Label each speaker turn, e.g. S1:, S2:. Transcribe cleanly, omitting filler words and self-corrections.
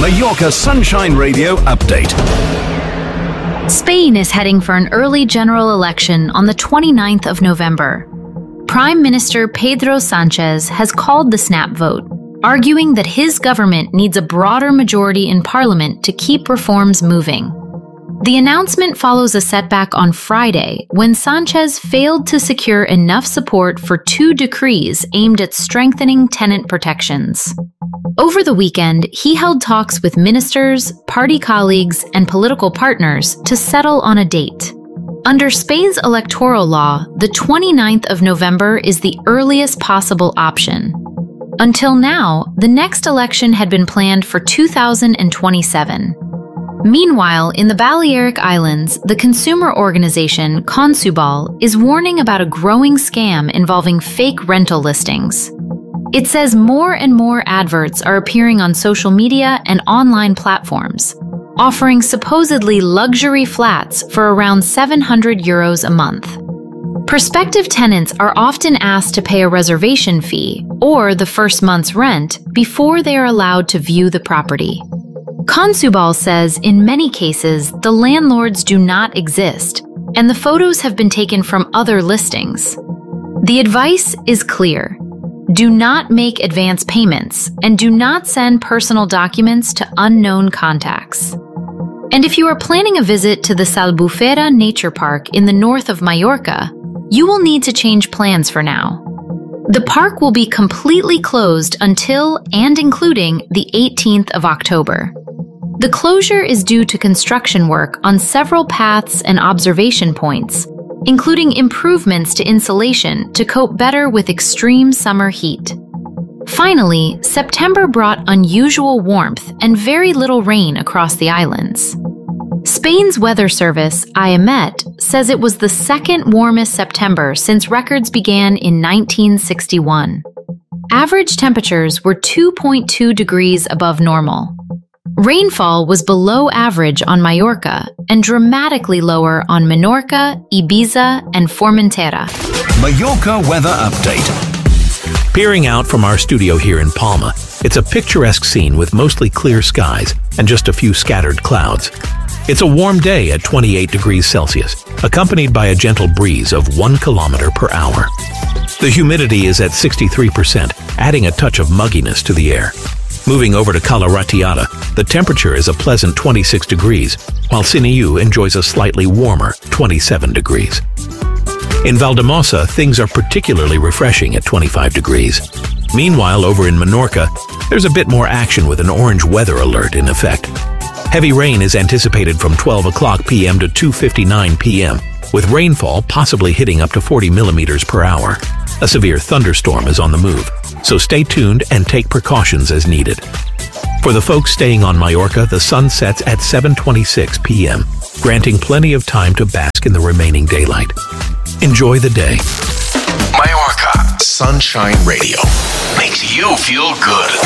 S1: Mallorca Sunshine Radio update.
S2: Spain is heading for an early general election on the 29th of November. Prime Minister Pedro Sánchez has called the snap vote, arguing that his government needs a broader majority in parliament to keep reforms moving. The announcement follows a setback on Friday when Sánchez failed to secure enough support for 2 decrees aimed at strengthening tenant protections. Over the weekend, he held talks with ministers, party colleagues, and political partners to settle on a date. Under Spain's electoral law, the 29th of November is the earliest possible option. Until now, the next election had been planned for 2027. Meanwhile, in the Balearic Islands, the consumer organization Consubal is warning about a growing scam involving fake rental listings. It says more and more adverts are appearing on social media and online platforms, offering supposedly luxury flats for around €700 a month. Prospective tenants are often asked to pay a reservation fee or the first month's rent before they are allowed to view the property. Consubal says in many cases the landlords do not exist, and the photos have been taken from other listings. The advice is clear. Do not make advance payments, and do not send personal documents to unknown contacts. And if you are planning a visit to the Albufera Nature Park in the north of Mallorca, you will need to change plans for now. The park will be completely closed until and including the 18th of October. The closure is due to construction work on several paths and observation points, including improvements to insulation to cope better with extreme summer heat. Finally, September brought unusual warmth and very little rain across the islands. Spain's weather service, IEMET, says it was the second warmest September since records began in 1961. Average temperatures were 2.2 degrees above normal. Rainfall was below average on Mallorca and dramatically lower on Menorca, Ibiza, and Formentera.
S1: Mallorca weather update.
S3: Peering out from our studio here in Palma, it's a picturesque scene with mostly clear skies and just a few scattered clouds. It's a warm day at 28 degrees Celsius, accompanied by a gentle breeze of 1 kilometer per hour. The humidity is at 63%, adding a touch of mugginess to the air. Moving over to Cala Ratllada, the temperature is a pleasant 26 degrees, while Siniu enjoys a slightly warmer 27 degrees. In Valdemossa, things are particularly refreshing at 25 degrees. Meanwhile, over in Menorca, there's a bit more action with an orange weather alert in effect. Heavy rain is anticipated from 12 o'clock p.m. to 2:59 p.m., with rainfall possibly hitting up to 40 millimeters per hour. A severe thunderstorm is on the move, so stay tuned and take precautions as needed. For the folks staying on Mallorca, the sun sets at 7:26 p.m., granting plenty of time to bask in the remaining daylight. Enjoy the day.
S1: Mallorca Sunshine Radio makes you feel good.